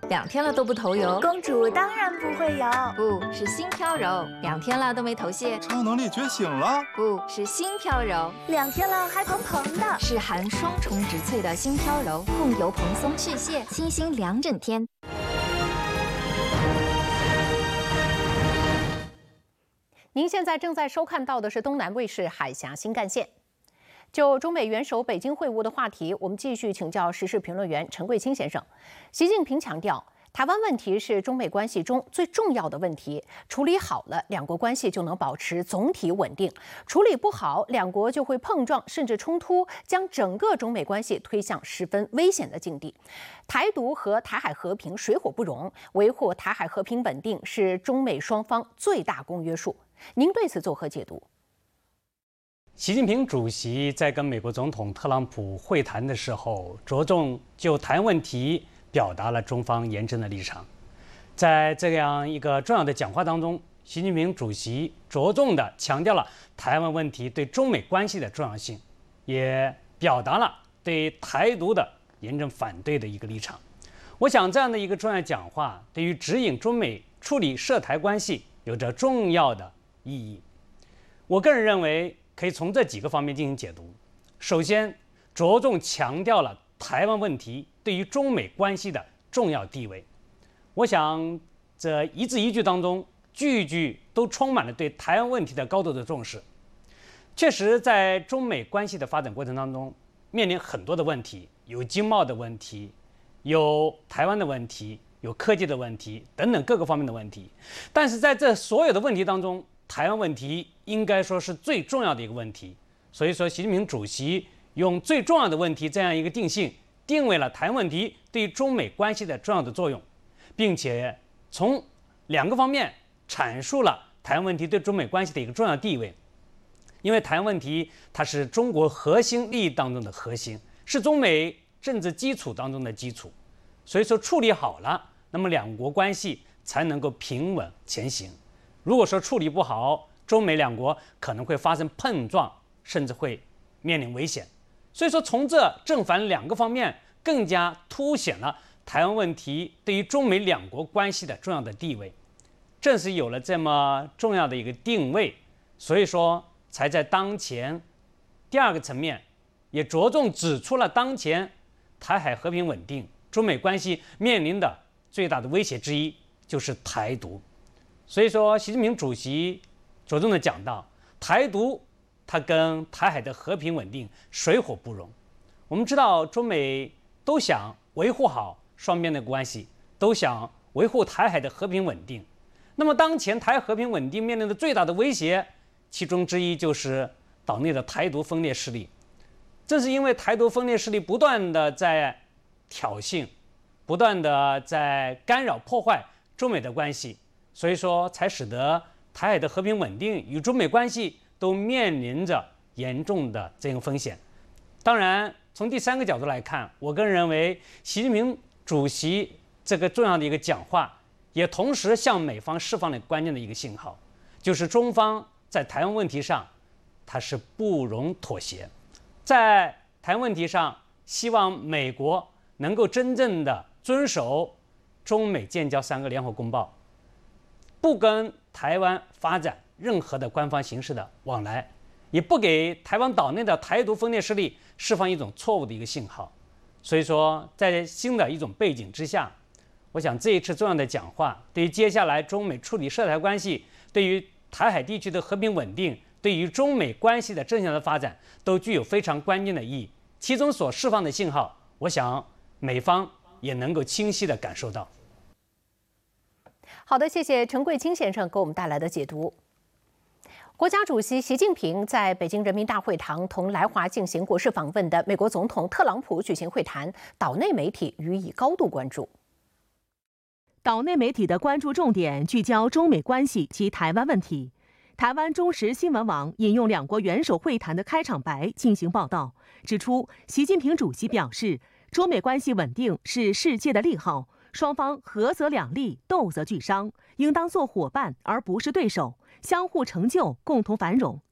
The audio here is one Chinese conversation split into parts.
2天了都不头油。 公主当然不会有， 不是心飘柔，2天了都没头屑。 超能力觉醒了， 不是心飘柔 ，2天了还蓬蓬的， 是含双重植萃的心飘柔，控油蓬松去屑，清新2整天。 您现在正在收看到的是东南卫视海峡新干线。就中美元首北京会晤的话题，我们继续请教时事评论员陈桂清先生。习近平强调，台湾问题是中美关系中最重要的问题，处理好了，两国关系就能保持总体稳定；处理不好，两国就会碰撞甚至冲突，将整个中美关系推向十分危险的境地。台独和台海和平水火不容，维护台海和平稳定是中美双方最大公约数。您对此作何解读？ 习近平主席在跟美国总统特朗普会谈的时候，着重就台湾问题表达了中方严正的立场。在这样一个重要的讲话当中，习近平主席着重地强调了台湾问题对中美关系的重要性，也表达了对台独的严正反对的一个立场。我想这样的一个重要讲话，对于指引中美处理涉台关系有着重要的意义。我个人认为，可以从这几个方面进行解读。首先，着重强调了台湾问题对于中美关系的重要地位。我想，这一字一句当中，句句都充满了对台湾问题的高度的重视。确实，在中美关系的发展过程当中，面临很多的问题，有经贸的问题，有台湾的问题，有科技的问题等等各个方面的问题。但是在这所有的问题当中，台湾问题应该说是最重要的一个问题，所以说习近平主席用最重要的问题这样一个定性，定位了台湾问题对中美关系的重要的作用，并且从2个方面阐述了台湾问题对中美关系的一个重要地位。因为台湾问题它是中国核心利益当中的核心，是中美政治基础当中的基础，所以说处理好了，那么两国关系才能够平稳前行。如果说处理不好，中美两国可能会发生碰撞，甚至会面临危险。所以说，从这正反2个方面，更加凸显了台湾问题对于中美两国关系的重要的地位。正是有了这么重要的一个定位，所以说才在当前第2个层面，也着重指出了当前台海和平稳定、中美关系面临的最大的威胁之一就是台独。所以说，习近平主席着重地讲到，台独它跟台海的和平稳定水火不容。我们知道，中美都想维护好双边的关系，都想维护台海的和平稳定。那么，当前台海和平稳定面临的最大的威胁，其中之一就是岛内的台独分裂势力。正是因为台独分裂势力不断地在挑衅，不断地在干扰破坏中美的关系，所以说才使得台海的和平稳定与中美关系都面临着严重的这个风险。当然，从第3个角度来看，我个人认为，习近平主席这个重要的一个讲话，也同时向美方释放了关键的一个信号，就是中方在台湾问题上，它是不容妥协。在台湾问题上，希望美国能够真正的遵守中美建交3个联合公报，不跟台湾发展任何的官方形式的往来，也不给台湾岛内的台独分裂势力释放一种错误的一个信号。所以说，在新的一种背景之下，我想这一次重要的讲话，对于接下来中美处理涉台关系，对于台海地区的和平稳定，对于中美关系的正向的发展，都具有非常关键的意义。其中所释放的信号，我想美方也能够清晰地感受到。 好的，谢谢陈桂清先生给我们带来的解读。国家主席习近平在北京人民大会堂同来华进行国事访问的美国总统特朗普举行会谈，岛内媒体予以高度关注。 岛内媒体的关注重点聚焦中美关系及台湾问题。台湾中时新闻网引用2国元首会谈的开场白进行报道，指出习近平主席表示，中美关系稳定是世界的利好，双方合则两利，斗则俱伤，应当做伙伴而不是对手，相互成就，共同繁荣。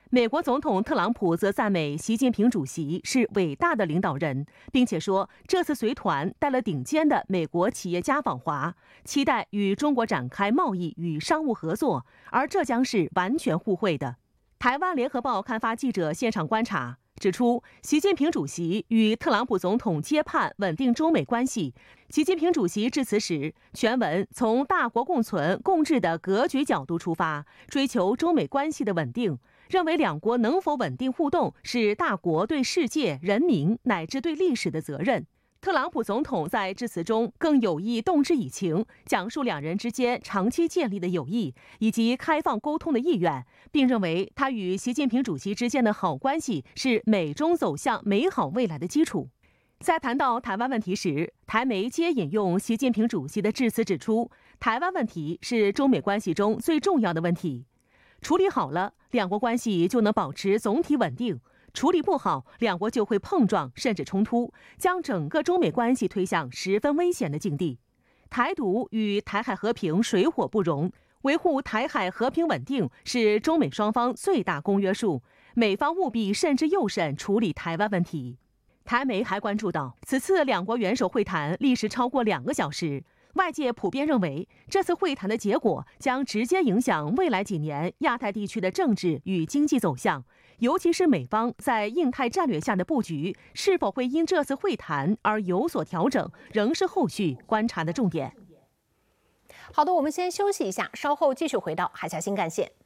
美国总统特朗普则赞美习近平主席是伟大的领导人，并且说这次随团带了顶尖的美国企业家访华，期待与中国展开贸易与商务合作，而这将是完全互惠的。台湾联合报刊发记者现场观察指出，习近平主席与特朗普总统接盼稳定中美关系。习近平主席致辞时，全文从大国共存共治的格局角度出发，追求中美关系的稳定，认为两国能否稳定互动是大国对世界、人民乃至对历史的责任。特朗普总统在致辞中更有意动之以情，讲述两人之间长期建立的友谊以及开放沟通的意愿，并认为他与习近平主席之间的好关系是美中走向美好未来的基础。在谈到台湾问题时，台媒皆引用习近平主席的致辞指出，台湾问题是中美关系中最重要的问题，处理好了，两国关系就能保持总体稳定。处理不好，两国就会碰撞甚至冲突，将整个中美关系推向十分危险的境地。台独与台海和平水火不容，维护台海和平稳定是中美双方最大公约数，美方务必慎之又慎处理台湾问题。台媒还关注到，此次两国元首会谈历时超过2个小时，外界普遍认为这次会谈的结果将直接影响未来几年亚太地区的政治与经济走向。尤其是美方在印太战略下的布局是否会因这次会谈而有所调整，仍是后续观察的重点。 好的，我们先休息一下，稍后继续回到海峡新干线。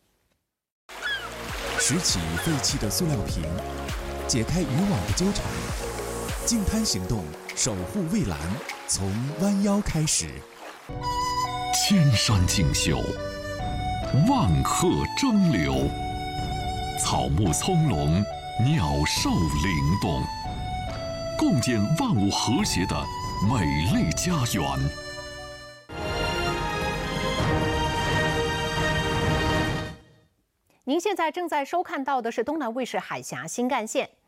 拾起废弃的塑料瓶，解开渔网的纠缠，净滩行动，守护蔚蓝，从弯腰开始。 千山竞秀，万壑争流。草木葱茏，鸟兽灵动，共建万物和谐的美丽家园。 您现在正在收看到的是东南卫视海峡新干线。